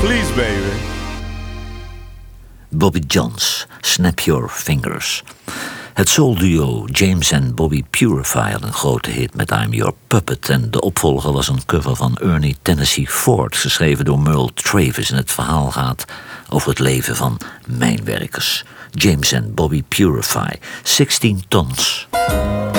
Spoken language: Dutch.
Please, baby. Bobby Johns, Snap Your Fingers. Het soulduo James en Bobby Purify had een grote hit met I'm Your Puppet. En de opvolger was een cover van Ernie Tennessee Ford, geschreven door Merle Travis. En het verhaal gaat over het leven van mijnwerkers. James en Bobby Purify, 16 tons.